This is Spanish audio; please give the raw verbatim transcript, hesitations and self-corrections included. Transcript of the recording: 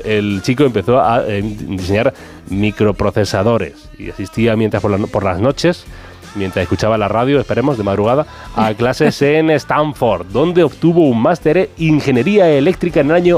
el chico empezó a eh, diseñar microprocesadores y asistía mientras por, la, por las noches, mientras escuchaba la radio, esperemos, de madrugada, a clases en Stanford, donde obtuvo un máster en Ingeniería Eléctrica en el año